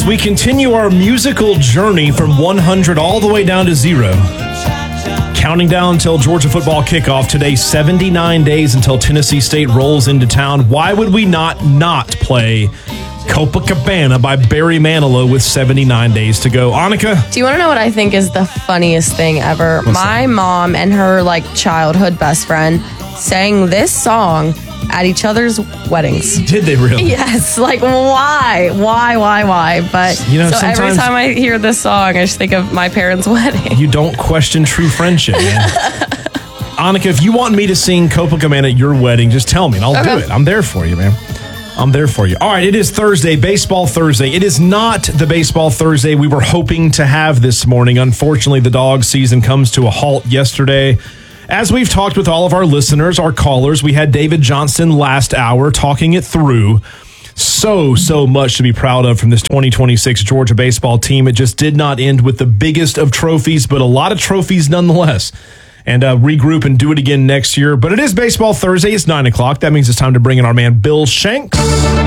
we continue our musical journey from 100 all the way down to 0. Counting down until Georgia football kickoff today, 79 days until Tennessee State rolls into town. Why would we not play Copacabana by Barry Manilow with 79 days to go? Annika? Do you want to know what I think is the funniest thing ever? My mom and her childhood best friend sang this song at each other's weddings. Did they really? Yes. Why? But so every time I hear this song, I just think of my parents' wedding. You don't question true friendship, man. Annika, if you want me to sing Copacabana at your wedding, just tell me and I'll do it. I'm there for you, man. I'm there for you. All right, it is Thursday, Baseball Thursday. It is not the Baseball Thursday we were hoping to have this morning. Unfortunately, the dog season comes to a halt yesterday. As we've talked with all of our listeners, our callers, we had David Johnson last hour talking it through. So much to be proud of from this 2026 Georgia baseball team. It just did not end with the biggest of trophies, but a lot of trophies nonetheless. And regroup and do it again next year. But it is Baseball Thursday. It's 9 o'clock. That means it's time to bring in our man, Bill Shanks.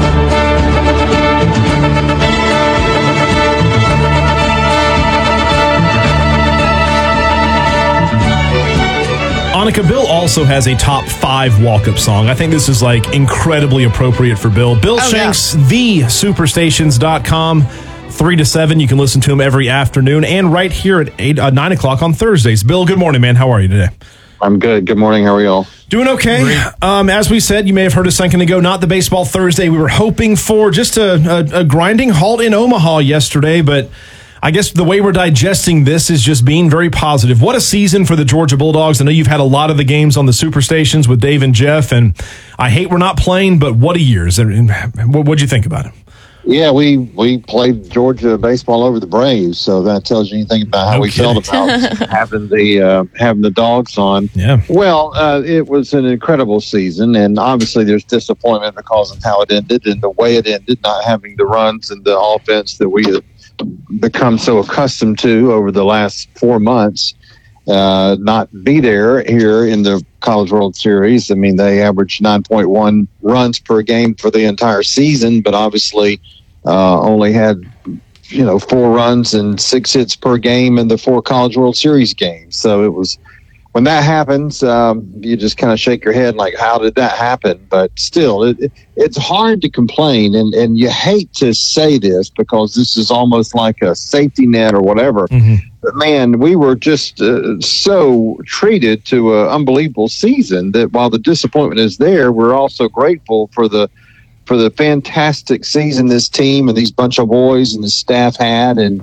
Annika, Bill also has a top 5 walk-up song. I think this is incredibly appropriate for Bill. Bill Shanks, thesuperstations.com, 3 to 7. You can listen to him every afternoon and right here at 9 o'clock on Thursdays. Bill, good morning, man. How are you today? I'm good. Good morning. How are y'all? Doing okay. As we said, you may have heard a second ago, not the Baseball Thursday we were hoping for. Just a grinding halt in Omaha yesterday, but I guess the way we're digesting this is just being very positive. What a season for the Georgia Bulldogs. I know you've had a lot of the games on the Superstations with Dave and Jeff, and I hate we're not playing, but what a year. What'd you think about it? Yeah, we played Georgia baseball over the Braves, so that tells you anything about how we felt about having the dogs on. Yeah. Well, it was an incredible season, and obviously there's disappointment because of how it ended and the way it ended, not having the runs and the offense that we have become so accustomed to over the last 4 months. Not be there here in the College World Series. I mean, they averaged 9.1 runs per game for the entire season, but obviously only had 4 runs and 6 hits per game in the 4 College World Series games. So it was, when that happens, you just kind of shake your head how did that happen? But still, it's hard to complain, and you hate to say this because this is almost like a safety net or whatever. Mm-hmm. But man, we were just so treated to an unbelievable season that while the disappointment is there, we're also grateful for the fantastic season this team and these bunch of boys and the staff had, and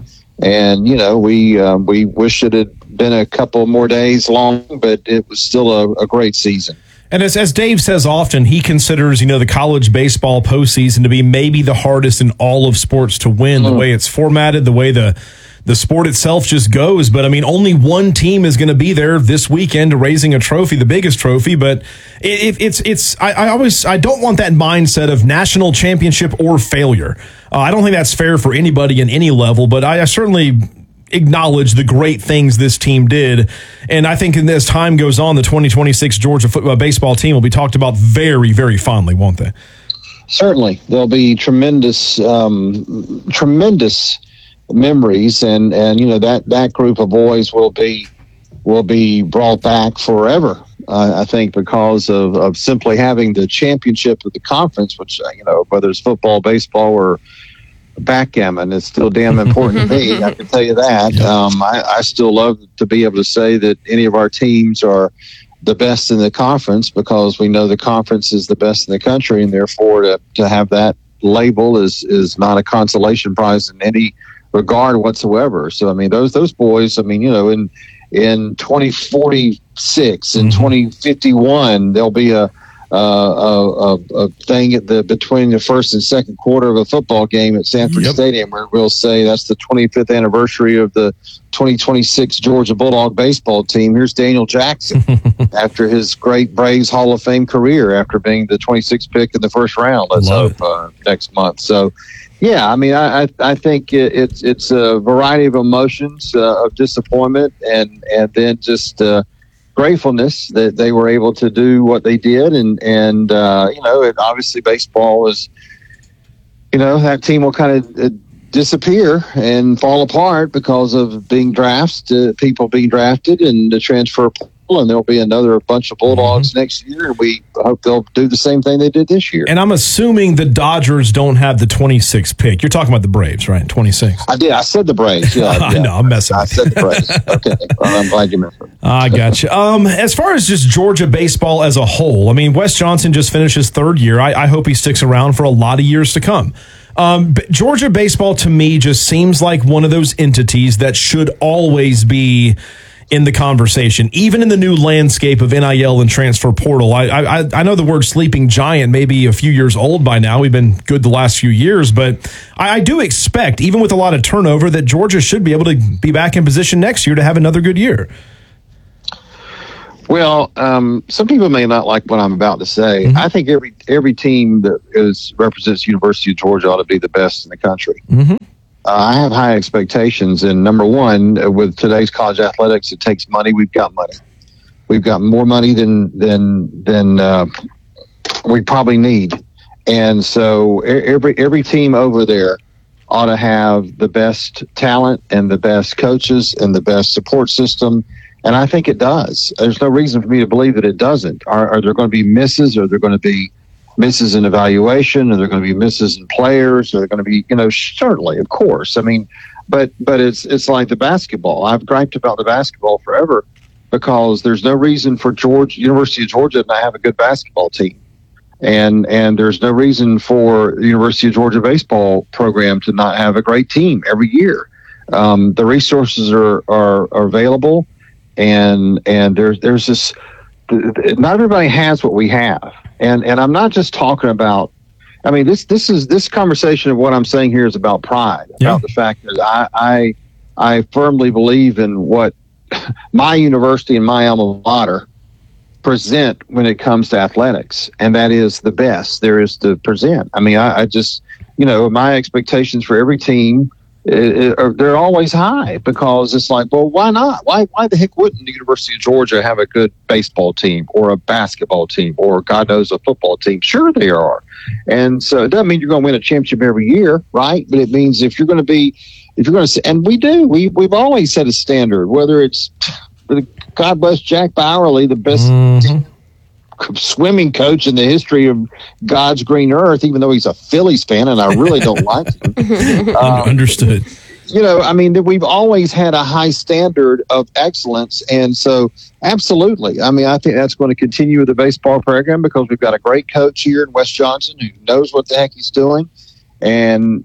we wish it had been a couple more days long, but it was still a great season. And as Dave says often, he considers, the college baseball postseason to be maybe the hardest in all of sports to win, the way it's formatted, the way the sport itself just goes. But, only one team is going to be there this weekend raising a trophy, the biggest trophy. But I don't want that mindset of national championship or failure. I don't think that's fair for anybody in any level, but I certainly acknowledge the great things this team did. And I think as time goes on, the 2026 Georgia baseball team will be talked about very, very fondly, won't they? Certainly. There'll be tremendous memories, and that group of boys will be brought back forever. I think because of simply having the championship of the conference, which whether it's football, baseball, or backgammon, it's still damn important to me. I can tell you that. I still love to be able to say that any of our teams are the best in the conference because we know the conference is the best in the country, and therefore to have that label is not a consolation prize in any regard whatsoever. So those boys, in 2046 and 2051, there'll be a thing between the first and second quarter of a football game at Sanford Stadium where we'll say that's the 25th anniversary of the 2026 Georgia Bulldog baseball team. Here's Daniel Jackson after his great Braves Hall of Fame career after being the 26th pick in the first round. Let's hope next month. So yeah, I think it's a variety of emotions of disappointment and then just gratefulness that they were able to do what they did, and obviously baseball is, that team will kind of disappear and fall apart because of being people being drafted and the transfer portal, and there'll be another bunch of Bulldogs next year, and we hope they'll do the same thing they did this year. And I'm assuming the Dodgers don't have the 26th pick. You're talking about the Braves, right? 26. I did. I said the Braves. Yeah, I know. I'm messing with you. I said the Braves. Okay. Well, I'm glad you mentioned it. I got you. As far as just Georgia baseball as a whole, I mean, Wes Johnson just finished his third year. I hope he sticks around for a lot of years to come. Georgia baseball, to me, just seems like one of those entities that should always be in the conversation, even in the new landscape of NIL and transfer portal. I know the word sleeping giant may be a few years old by now. We've been good the last few years, but I do expect, even with a lot of turnover, that Georgia should be able to be back in position next year to have another good year. Well, some people may not like what I'm about to say. I think every team that represents University of Georgia ought to be the best in the country. I have high expectations, and number one, with today's college athletics, it takes money. We've got money. We've got more money than we probably need, and so every team over there ought to have the best talent and the best coaches and the best support system. And I think it does. There's no reason for me to believe that it doesn't. Are there going to be misses? Are there going to be misses in evaluation? Are there going to be misses in players? Are there going to be, certainly, of course. I mean, but it's like the basketball. I've griped about the basketball forever because there's no reason for University of Georgia to not have a good basketball team. And there's no reason for the University of Georgia baseball program to not have a great team every year. The resources are available. And there's this, not everybody has what we have. And I'm not just talking about, I mean, this conversation of what I'm saying here is about pride, about the fact that I firmly believe in what my university and my alma mater present when it comes to athletics. And that is the best there is to present. I mean, I just, my expectations for every team, they're always high because it's like, well, why not? Why the heck wouldn't the University of Georgia have a good baseball team or a basketball team or God knows a football team? Sure they are. And so it doesn't mean you're going to win a championship every year, right? But it means if you're going to, and we do, we've always set a standard, whether it's, God bless Jack Bowerly, the best swimming coach in the history of God's green earth, even though he's a Phillies fan and I really don't like him. Understood. I mean, we've always had a high standard of excellence. And so absolutely. I mean, I think that's going to continue with the baseball program because we've got a great coach here in Wes Johnson who knows what the heck he's doing. And,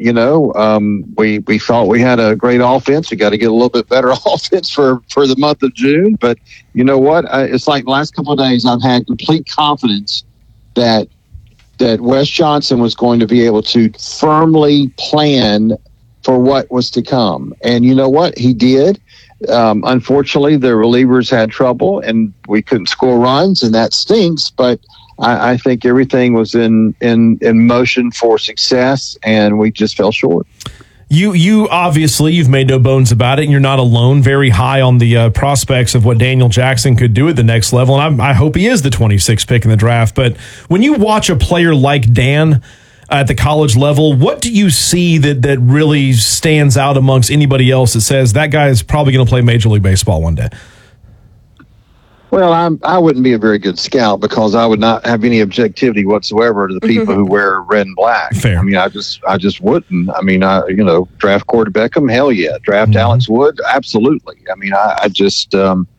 we thought we had a great offense. We got to get a little bit better offense for the month of June. But you know what? It's like the last couple of days I've had complete confidence that Wes Johnson was going to be able to firmly plan for what was to come. And you know what? He did. Unfortunately, the relievers had trouble and we couldn't score runs, and that stinks. But I think everything was in motion for success, and we just fell short. You obviously, you've made no bones about it, and you're not alone. Very high on the prospects of what Daniel Jackson could do at the next level, and I hope he is the 26th pick in the draft. But when you watch a player like Dan at the college level, what do you see that really stands out amongst anybody else that says that guy is probably going to play Major League Baseball one day? Well, I wouldn't be a very good scout because I would not have any objectivity whatsoever to the people who wear red and black. Fair. I mean, I just wouldn't. I mean, draft Corey Beckham, hell yeah. Draft Alex Wood, absolutely. I mean, I just,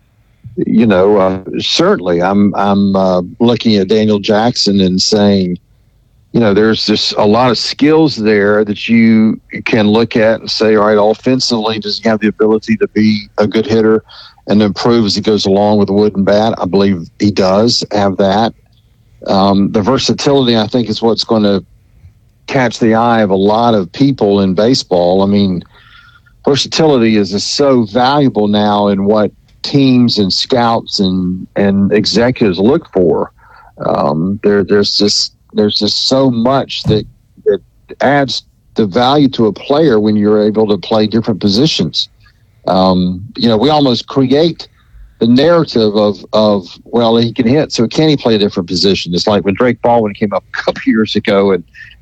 certainly I'm looking at Daniel Jackson and saying, there's just a lot of skills there that you can look at and say, all right, offensively, does he have the ability to be a good hitter and improve as he goes along with the wooden bat? I believe he does have that. The versatility, I think, is what's going to catch the eye of a lot of people in baseball. I mean, versatility is just so valuable now in what teams and scouts and executives look for. There's just so much that adds the value to a player when you're able to play different positions. We almost create the narrative of well, he can hit, so can he play a different position? It's like when Drake Baldwin came up a couple years ago, and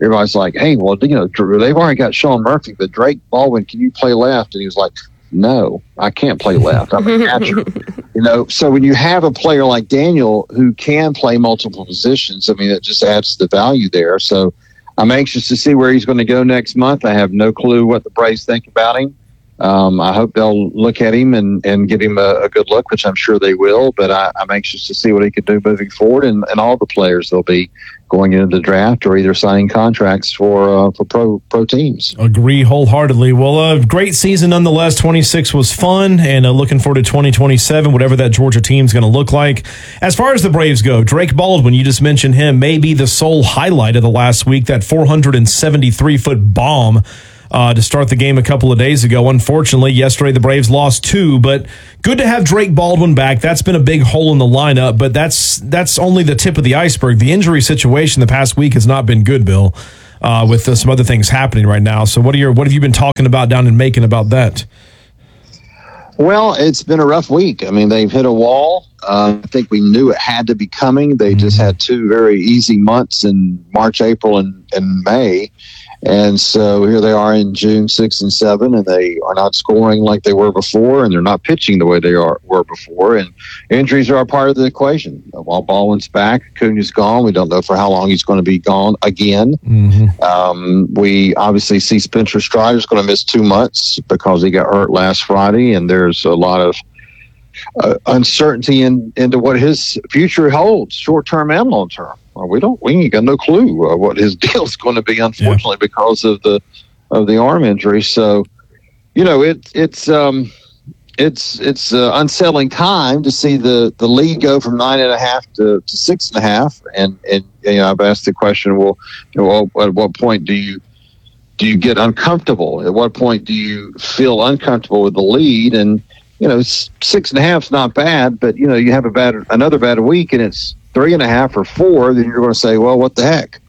everybody's like, hey, well, they've already got Sean Murphy, but Drake Baldwin, can you play left? And he was like, no, I can't play left. I'm a catcher. So when you have a player like Daniel who can play multiple positions, I mean, it just adds the value there. So I'm anxious to see where he's going to go next month. I have no clue what the Braves think about him. I hope they'll look at him and give him a good look, which I'm sure they will. But I'm anxious to see what he can do moving forward, and all the players they'll be going into the draft or either signing contracts for pro teams. Agree wholeheartedly. Well, great season nonetheless. 26 was fun, and looking forward to 2027, whatever that Georgia team's going to look like. As far as the Braves go, Drake Baldwin, you just mentioned him, may be the sole highlight of the last week, that 473-foot bomb to start the game a couple of days ago. Unfortunately, yesterday the Braves lost 2, but good to have Drake Baldwin back. That's been a big hole in the lineup, but that's only the tip of the iceberg. The injury situation the past week has not been good, Bill, with some other things happening right now. So what have you been talking about down in Macon about that? Well, it's been a rough week. I mean, they've hit a wall. I think we knew it had to be coming. They just had 2 very easy months in March, April, and May. And so here they are in June 6 and 7, and they are not scoring like they were before, and they're not pitching the way they were before. And injuries are a part of the equation. While Baldwin's back, Acuna's gone. We don't know for how long he's going to be gone again. We obviously see Spencer Strider's going to miss 2 months because he got hurt last Friday, and there's a lot of uncertainty into what his future holds, short-term and long-term. We ain't got no clue what his deal is going to be, unfortunately, because of the arm injury. So, it's unsettling time to see the lead go from 9.5 to 6.5. And I've asked the question, well, at what point do you get uncomfortable? At what point do you feel uncomfortable with the lead? And 6.5 is not bad, but you have another bad week and it's 3.5 or 4, then you're going to say, well, what the heck?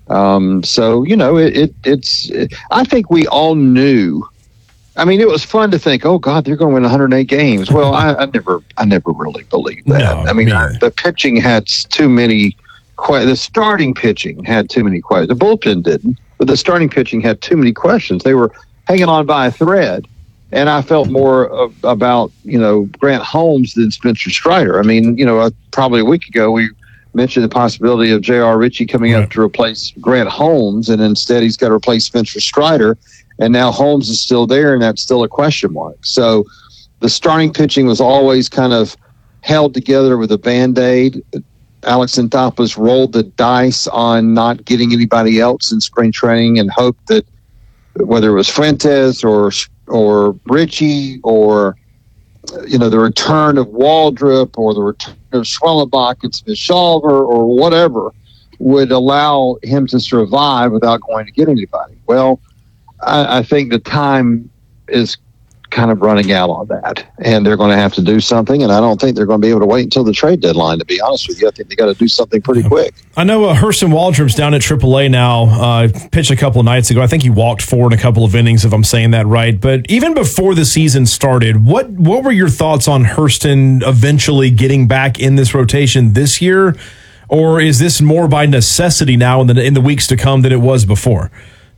I think we all knew. I mean, it was fun to think, oh God, they're going to win 108 games. Well, I never really believed that. No, I mean, the pitching had too many. The starting pitching had too many questions. The bullpen didn't, but the starting pitching had too many questions. They were hanging on by a thread. And I felt more about, Grant Holmes than Spencer Strider. I mean, probably a week ago, we mentioned the possibility of J.R. Ritchie coming up to replace Grant Holmes, and instead he's got to replace Spencer Strider. And now Holmes is still there, and that's still a question mark. So the starting pitching was always kind of held together with a Band-Aid. Alex Anthopoulos rolled the dice on not getting anybody else in spring training and hoped that whether it was Fuentes or Ritchie or, the return of Waldrop or the return of Schwellenbach and Smith-Shawver or whatever would allow him to survive without going to get anybody. Well, I think the time is kind of running out on that, and they're going to have to do something, and I don't think they're going to be able to wait until the trade deadline, to be honest with you. I think they got to do something pretty quick. I know Hurston Waldrop's down at AAA now. Pitched a couple of nights ago. I think he walked 4 in a couple of innings, if I'm saying that right. But even before the season started, what were your thoughts on Hurston eventually getting back in this rotation this year? Or is this more by necessity now in the weeks to come than it was before?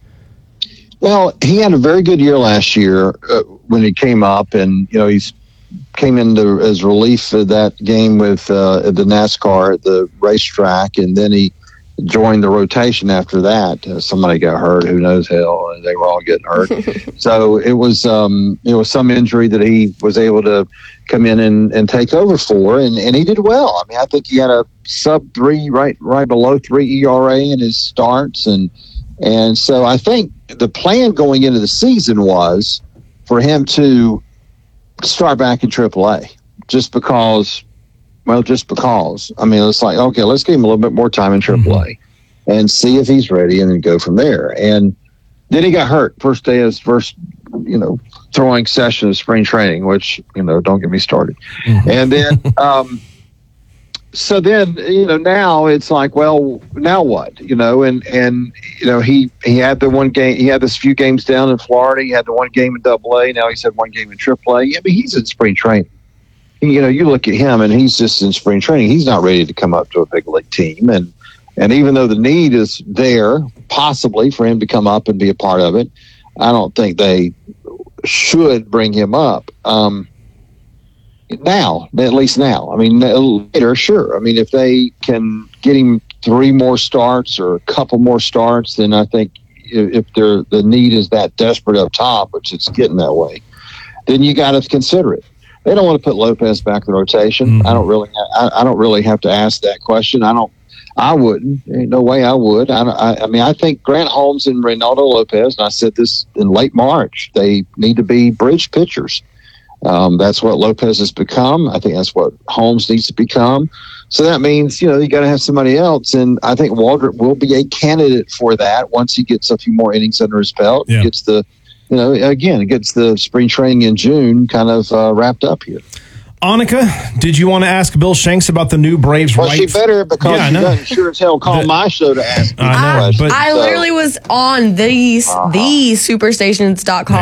Well, he had a very good year last year when he came up, and he's came into as relief for that game with the NASCAR at the racetrack, and then he joined the rotation after that. Somebody got hurt, who knows hell, and they were all getting hurt. So it was some injury that he was able to come in and take over for, and he did well. I mean, I think he had a sub-3, right below 3 ERA in his starts, and so I think the plan going into the season was for him to start back in AAA just because. I mean, it's like, okay, let's give him a little bit more time in AAA and see if he's ready and then go from there. And then he got hurt first day of his first, throwing session of spring training, which, don't get me started. And then, so then, now it's like, well, now what? He had the one game, he had this few games down in Florida. He had the one game in AA. Now he's had one game in AAA. I mean, he's in spring training. You look at him and he's just in spring training. He's not ready to come up to a big league team. And And even though the need is there, possibly for him to come up and be a part of it, I don't think they should bring him up. Now, at least now. I mean, later, sure. I mean, if they can get him 3 more starts or a couple more starts, then I think if the need is that desperate up top, which it's getting that way, then you got to consider it. They don't want to put Lopez back in the rotation. I don't really have to ask that question. I wouldn't. Ain't no way I would. I mean, I think Grant Holmes and Reynaldo Lopez, and I said this in late March, they need to be bridge pitchers. That's what Lopez has become. I think that's what Holmes needs to become. So that means, you got to have somebody else. And I think Waldrop will be a candidate for that once he gets a few more innings under his belt. Yeah. Gets the, gets the spring training in June kind of wrapped up here. Annika, did you want to ask Bill Shanks about the new Braves? Well, she better, because she doesn't sure as hell call my show to ask me questions. I literally was on the superstations.com